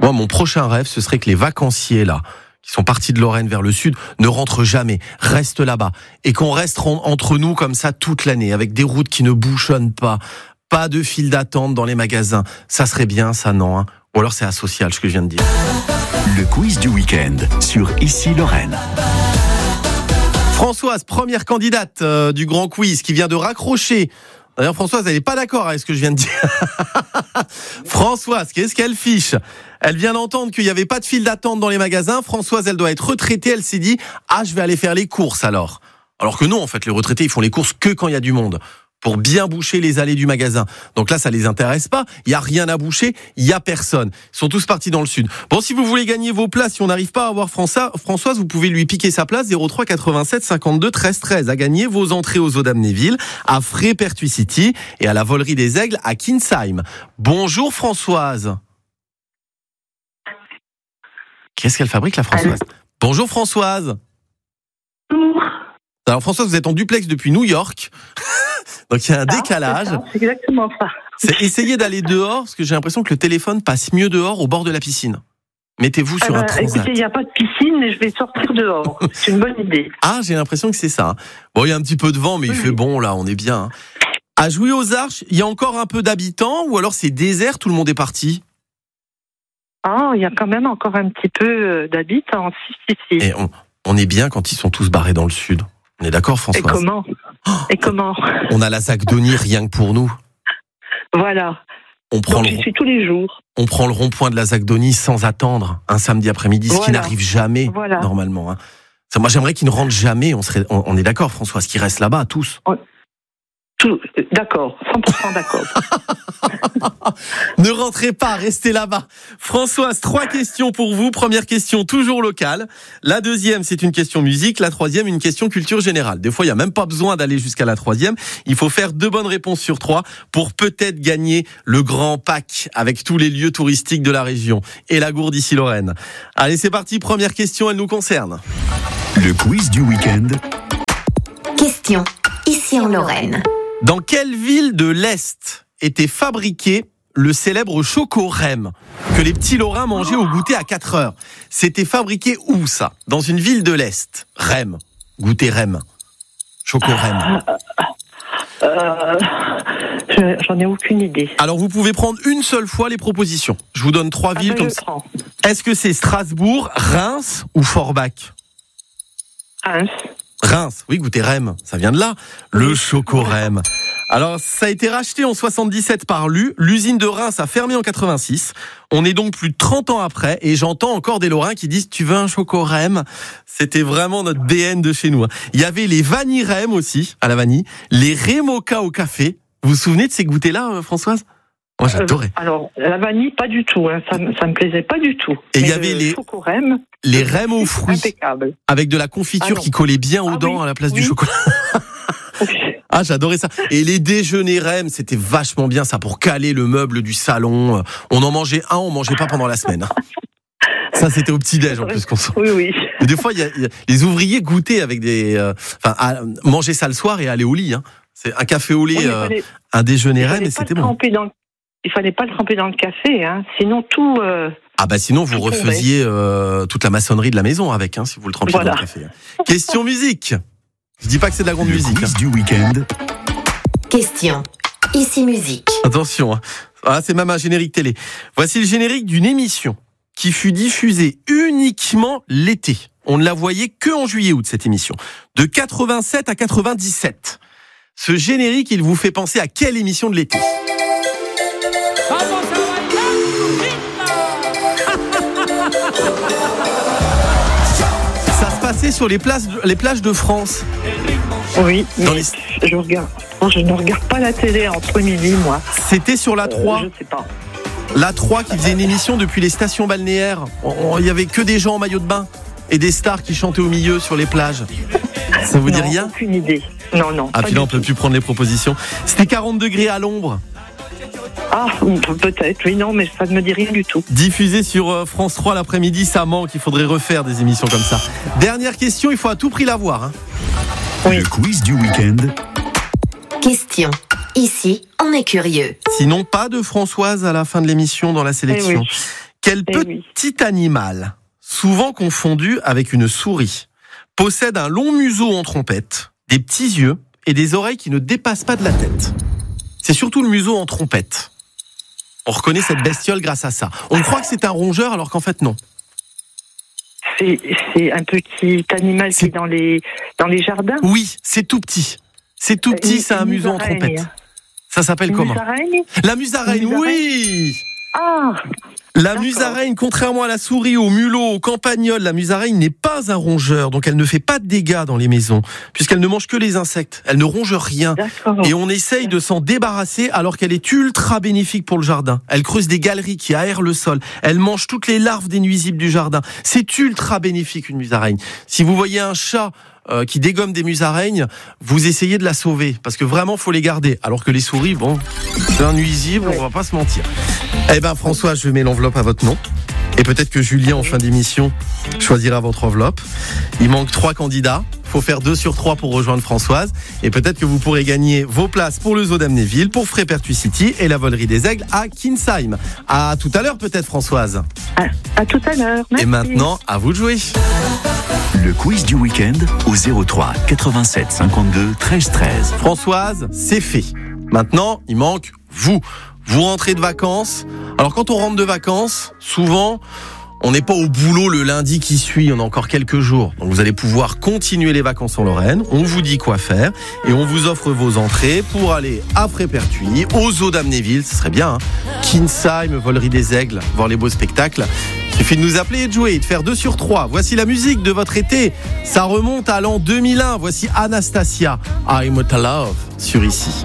Moi, mon prochain rêve, ce serait que les vacanciers, là, qui sont partis de Lorraine vers le sud, ne rentrent jamais, restent là-bas. Et qu'on reste entre nous comme ça toute l'année, avec des routes qui ne bouchonnent pas de file d'attente dans les magasins. Ça serait bien, ça, non, hein. Ou alors c'est asocial, ce que je viens de dire. Le quiz du week-end sur Ici Lorraine. Françoise, première candidate du grand quiz, qui vient de raccrocher. D'ailleurs, Françoise, elle n'est pas d'accord avec ce que je viens de dire. Françoise, qu'est-ce qu'elle fiche ? Elle vient d'entendre qu'il n'y avait pas de file d'attente dans les magasins. Françoise, elle doit être retraitée. Elle s'est dit, je vais aller faire les courses alors. Alors que non, en fait, les retraités, ils font les courses que quand il y a du monde, pour bien boucher les allées du magasin. Donc là, ça les intéresse pas. Il y a rien à boucher, il y a personne. Ils sont tous partis dans le sud. Bon, si vous voulez gagner vos places, si on n'arrive pas à avoir Françoise, vous pouvez lui piquer sa place. 03 87 52 13 13. À gagner vos entrées aux Eaux d'Amnéville, à Fré-Pertuis City et à la Volerie des Aigles à Kinsheim. Bonjour Françoise. Qu'est-ce qu'elle fabrique la Françoise ? Bonjour Françoise. Bonjour. Alors Françoise, vous êtes en duplex depuis New York. Donc il y a un décalage. C'est exactement ça. C'est essayer d'aller dehors, parce que j'ai l'impression que le téléphone passe mieux dehors au bord de la piscine. Mettez-vous sur un transat. Écoutez, il n'y a pas de piscine, mais je vais sortir dehors. C'est une bonne idée. J'ai l'impression que c'est ça. Bon, il y a un petit peu de vent, mais il fait bon là, on est bien. À Jouy aux Arches, il y a encore un peu d'habitants, ou alors c'est désert, tout le monde est parti ? Il y a quand même encore un petit peu d'habitants. Si. Et on est bien quand ils sont tous barrés dans le sud. On est d'accord, Françoise ? Et comment On a la Sac-Denis rien que pour nous. Voilà. J'y suis tous les jours. On prend le rond-point de la Sac-Denis sans attendre, un samedi après-midi, ce qui n'arrive jamais, normalement. Hein. Ça, moi, j'aimerais qu'ils ne rentrent jamais. On est d'accord, Françoise, qu'ils restent là-bas, tous. D'accord, 100% d'accord. Ne rentrez pas, restez là-bas. Françoise, 3 questions pour vous. Première question, toujours locale. La deuxième, c'est une question musique. La troisième, une question culture générale. Des fois, il n'y a même pas besoin d'aller jusqu'à la troisième. Il faut faire 2 bonnes réponses sur 3 pour peut-être gagner le grand pack avec tous les lieux touristiques de la région et la Gourde ici Lorraine. Allez, c'est parti. Première question, elle nous concerne. Le quiz du week-end. Question, ici en Lorraine. Dans quelle ville de l'Est était fabriqué le célèbre Choco-Rem que les petits Lorrains mangeaient au goûter à 4 heures? C'était fabriqué où, ça? Dans une ville de l'Est. Rem. Goûter Rem. Choco-Rem. J'en ai aucune idée. Alors, vous pouvez prendre une seule fois les propositions. Je vous donne 3 villes comme ça. Est-ce que c'est Strasbourg, Reims ou Forbach? Reims, oui, goûter Rem, ça vient de là. Le Choco-Rem. Alors, ça a été racheté en 77 par l'usine de Reims a fermé en 86. On est donc plus de 30 ans après et j'entends encore des Lorrains qui disent « Tu veux un Choco-Rem ?» C'était vraiment notre BN de chez nous. Il y avait les vanille-Rem aussi, à la vanille, les Remoca au café. Vous vous souvenez de ces goûters-là, Françoise? Moi, j'adorais. Alors, la vanille, pas du tout. Hein. Ça me plaisait pas du tout. Et il y avait les Rem aux fruits, impeccable. Avec de la confiture qui collait bien aux dents à la place du chocolat. J'adorais ça. Et les déjeuners Rem, c'était vachement bien ça pour caler le meuble du salon. On en mangeait on mangeait pas pendant la semaine. Ça, c'était au petit-déj en plus qu'on sent. Oui. Et des fois, il y a les ouvriers goûtaient avec manger ça le soir et aller au lit. Hein. C'est un café au lait, un déjeuner Rem, et c'était bon. Il fallait pas le tremper dans le café, hein. Sinon tout. Sinon vous refaisiez toute la maçonnerie de la maison avec, hein, si vous le trempiez dans le café. Question musique. Je dis pas que c'est de la grande musique. Le quiz du week-end. Question, ici musique. Attention, hein. C'est même un générique télé. Voici le générique d'une émission qui fut diffusée uniquement l'été. On ne la voyait que en juillet-août, cette émission. De 87 à 97. Ce générique, il vous fait penser à quelle émission de l'été? Ça se passait sur les plages de France. Oui, je ne regarde pas la télé entre midi, moi. C'était sur la 3. Je sais pas. La 3 qui faisait une émission depuis les stations balnéaires. Il y avait que des gens en maillot de bain et des stars qui chantaient au milieu sur les plages. Ça vous dit rien? Aucune idée. Non. Puis là, on peut plus prendre les propositions. C'était 40 degrés à l'ombre. Peut-être, oui, non, mais ça ne me dit rien du tout. Diffusé sur France 3 l'après-midi, ça manque, il faudrait refaire des émissions comme ça. Dernière question, il faut à tout prix la voir. Hein. Oui. Le quiz du week-end. Question, ici, on est curieux. Sinon, pas de Françoise à la fin de l'émission dans la sélection. Quel petit animal, souvent confondu avec une souris, possède un long museau en trompette, des petits yeux et des oreilles qui ne dépassent pas de la tête? C'est surtout le museau en trompette. On reconnaît cette bestiole grâce à ça. On croit que c'est un rongeur alors qu'en fait non. C'est un petit animal qui est dans les jardins? Oui, c'est tout petit. C'est tout petit, c'est un museau en trompette. Ça s'appelle comment? La musaraigne, oui. Ah. La musaraigne, contrairement à la souris, au mulot, au campagnol, la musaraigne n'est pas un rongeur, donc elle ne fait pas de dégâts dans les maisons, puisqu'elle ne mange que les insectes. Elle ne ronge rien. D'accord. Et on essaye de s'en débarrasser alors qu'elle est ultra bénéfique pour le jardin. Elle creuse des galeries qui aèrent le sol. Elle mange toutes les larves des nuisibles du jardin. C'est ultra bénéfique, une musaraigne. Si vous voyez un chat qui dégomme des musaraignes, vous essayez de la sauver, parce que vraiment, faut les garder. Alors que les souris, bon, c'est un nuisible, on va pas se mentir. Eh ben, François, je mets l'enveloppe à votre nom. Et peut-être que Julien, en fin d'émission, choisira votre enveloppe. Il manque 3 candidats. Faut faire 2 sur 3 pour rejoindre Françoise. Et peut-être que vous pourrez gagner vos places pour le Zoo d'Amnéville, pour Frépertuis-City et la Volerie des Aigles à Kinsheim. À tout à l'heure, peut-être, Françoise. À tout à l'heure. Merci. Et maintenant, à vous de jouer. Le quiz du week-end au 03 87 52 13 13. Françoise, c'est fait. Maintenant, il manque vous. Vous rentrez de vacances. Alors quand on rentre de vacances, souvent, on n'est pas au boulot le lundi qui suit, on a encore quelques jours. Donc vous allez pouvoir continuer les vacances en Lorraine, on vous dit quoi faire et on vous offre vos entrées pour aller à Frépertuis, au Zoo d'Amnéville, ce serait bien, hein. Kinsheim, Volerie des Aigles, voir les beaux spectacles. Il suffit de nous appeler et de jouer, et de faire 2 sur 3. Voici la musique de votre été. Ça remonte à l'an 2001. Voici Anastasia, I'm What I Love, sur Ici.